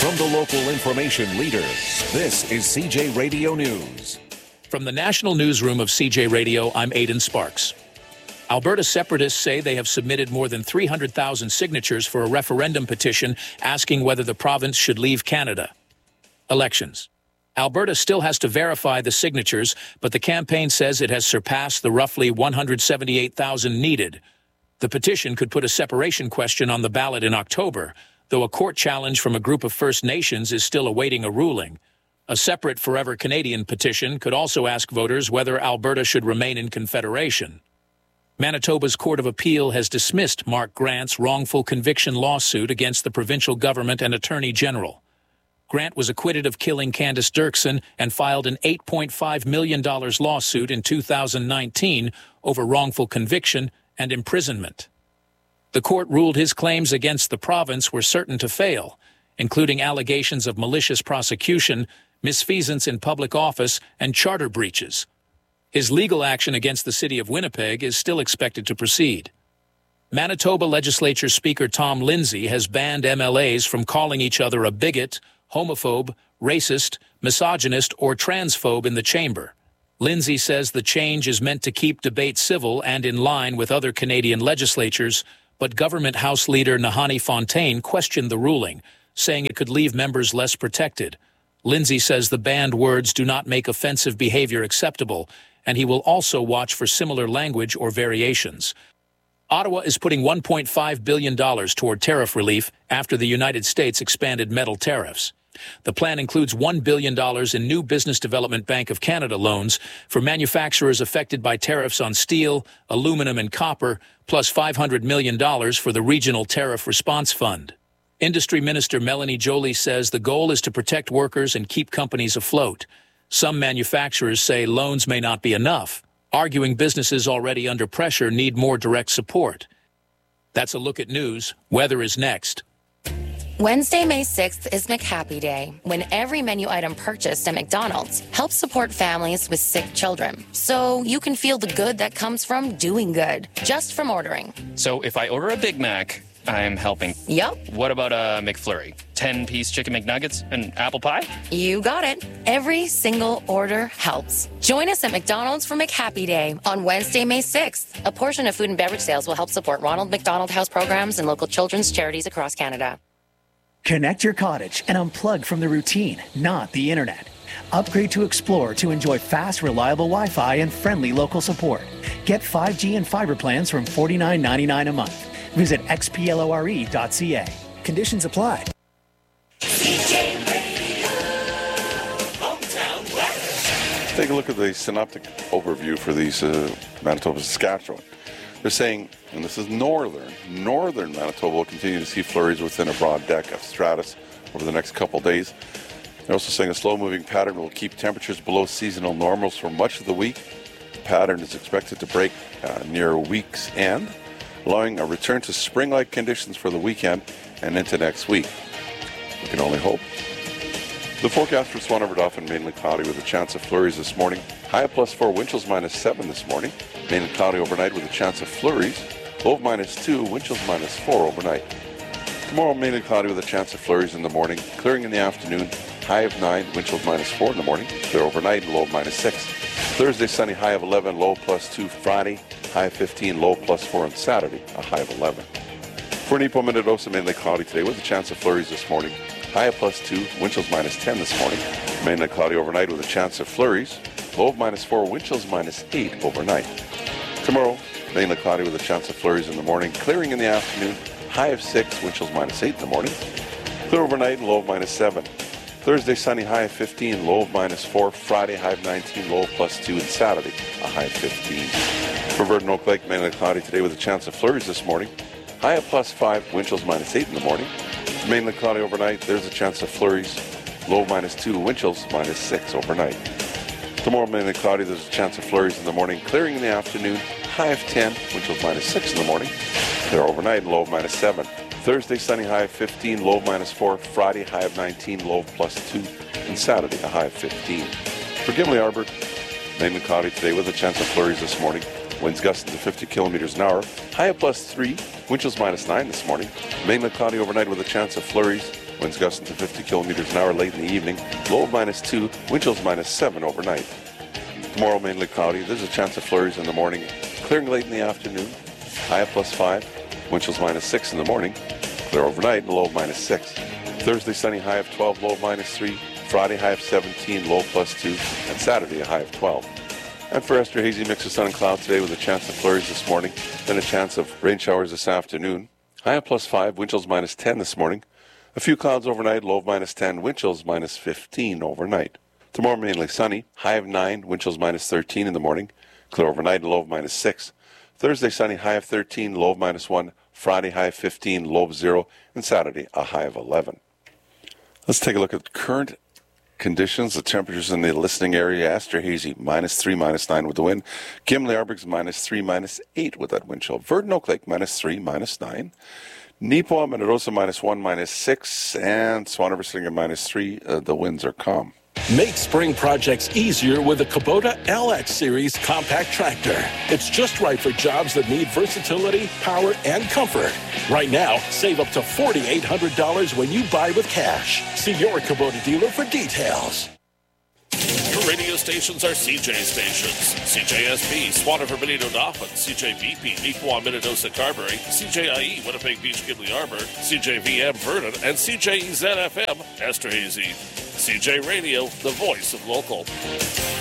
From the local information leader, this is CJ Radio News. From the national newsroom of CJ Radio, I'm Aidan Sparks. Alberta separatists say they have submitted more than 300,000 signatures for a referendum petition asking whether the province should leave Canada. Elections. Alberta still has to verify the signatures, but the campaign says it has surpassed the roughly 178,000 needed. The petition could put a separation question on the ballot in October, though a court challenge from a group of First Nations is still awaiting a ruling. A separate Forever Canadian petition could also ask voters whether Alberta should remain in Confederation. Manitoba's Court of Appeal has dismissed Mark Grant's wrongful conviction lawsuit against the provincial government and Attorney General. Grant was acquitted of killing Candice Dirksen and filed an $8.5 million lawsuit in 2019 over wrongful conviction and imprisonment. The court ruled his claims against the province were certain to fail, including allegations of malicious prosecution, misfeasance in public office, and charter breaches. His legal action against the city of Winnipeg is still expected to proceed. Manitoba Legislature Speaker Tom Lindsay has banned MLAs from calling each other a bigot, homophobe, racist, misogynist, or transphobe in the chamber. Lindsay says the change is meant to keep debate civil and in line with other Canadian legislatures, but Government House Leader Nahanni Fontaine questioned the ruling, saying it could leave members less protected. Lindsay says the banned words do not make offensive behavior acceptable, and he will also watch for similar language or variations. Ottawa is putting $1.5 billion toward tariff relief after the United States expanded metal tariffs. The plan includes $1 billion in new Business Development Bank of Canada loans for manufacturers affected by tariffs on steel, aluminum, and copper, plus $500 million for the Regional Tariff Response Fund. Industry Minister Melanie Joly says the goal is to protect workers and keep companies afloat. Some manufacturers say loans may not be enough, arguing businesses already under pressure need more direct support. That's a look at news. Weather is next. Wednesday, May 6th is McHappy Day, when every menu item purchased at McDonald's helps support families with sick children. So you can feel the good that comes from doing good, just from ordering. So if I order a Big Mac, I'm helping. Yup. What about a McFlurry? 10-piece chicken McNuggets and apple pie? You got it. Every single order helps. Join us at McDonald's for McHappy Day on Wednesday, May 6th. A portion of food and beverage sales will help support Ronald McDonald House programs and local children's charities across Canada. Connect your cottage and unplug from the routine, not the internet. Upgrade to Explore to enjoy fast, reliable Wi-Fi and friendly local support. Get 5G and fiber plans from $49.99 a month. Visit xplore.ca. Conditions apply. CJ Radio, Hometown West. Let's take a look at the synoptic overview for these Manitoba, Saskatchewan. They're saying, and this is northern Manitoba will continue to see flurries within a broad deck of stratus over the next couple days. They're also saying a slow-moving pattern will keep temperatures below seasonal normals for much of the week. The pattern is expected to break near week's end, allowing a return to spring-like conditions for the weekend and into next week. We can only hope. The forecast for Swan River Dauphin, mainly cloudy with a chance of flurries this morning. High of +4, wind chills -7 this morning. Mainly cloudy overnight with a chance of flurries. Low of -2, wind chills -4 overnight. Tomorrow, mainly cloudy with a chance of flurries in the morning. Clearing in the afternoon. High of 9, wind chills -4 in the morning. Clear overnight, low of -6. Thursday, sunny, high of 11, low +2. Friday, high of 15, low +4. And Saturday, a high of 11. For Nipo Minnedosa, mainly cloudy today with a chance of flurries this morning. High of +2, wind chills -10 this morning. Mainly cloudy overnight with a chance of flurries. Low of -4, wind chills -8 overnight. Tomorrow, mainly cloudy with a chance of flurries in the morning. Clearing in the afternoon. High of 6, wind chills -8 in the morning. Clear overnight and low of -7. Thursday, sunny, high of 15, low of -4. Friday, high of 19, low of +2. And Saturday, a high of 15. For Verdon Oak Lake, mainly cloudy today with a chance of flurries this morning. High of +5, wind chills -8 in the morning. Mainly cloudy overnight, there's a chance of flurries. Low of -2, wind chills -6 overnight. Tomorrow, mainly cloudy, there's a chance of flurries in the morning. Clearing in the afternoon, high of 10, wind chills -6 in the morning. Clear overnight, low of -7. Thursday, sunny, high of 15, low of -4. Friday, high of 19, low of +2. And Saturday, a high of 15. For Gimli Arbor, mainly cloudy today with a chance of flurries this morning. Winds gusting to 50 kilometers an hour. High of +3, wind chills -9 this morning. Mainly cloudy overnight with a chance of flurries. Winds gusting to 50 kilometers an hour late in the evening. Low of -2, wind chills -7 overnight. Tomorrow mainly cloudy. There's a chance of flurries in the morning. Clearing late in the afternoon. High of +5, wind chills -6 in the morning. Clear overnight, low of -6. Thursday sunny, high of 12, low of -3. Friday high of 17, low +2. And Saturday a high of 12. And for Esther, hazy mix of sun and cloud today with a chance of flurries this morning. Then a chance of rain showers this afternoon. High of +5, wind chills -10 this morning. A few clouds overnight, low of -10, wind chills -15 overnight. Tomorrow mainly sunny, high of 9, wind chills -13 in the morning. Clear overnight and low of -6. Thursday sunny, high of 13, low of -1. Friday high of 15, low of 0. And Saturday a high of 11. Let's take a look at current conditions. The temperatures in the listening area: Astor hazy, -3, -9 with the wind. Gimli Arberg's -3, -8 with that wind chill. Verdun Oak Lake -3, -9. Neepawa, Manarosa -1, -6. And Swan River Slinger -3. The winds are calm. Make spring projects easier with the Kubota LX Series compact tractor. It's just right for jobs that need versatility, power, and comfort. Right now, save up to $4,800 when you buy with cash. See your Kubota dealer for details. Your radio stations are CJ stations. CJSB, Swan River, Benito, Dauphin. CJVP, Neepawa, Minnedosa, Carberry. CJIE, Winnipeg Beach, Gimli Arbor. CJVM, Vernon. And CJEZ-FM, Esterhazy. CJ Radio, the voice of local.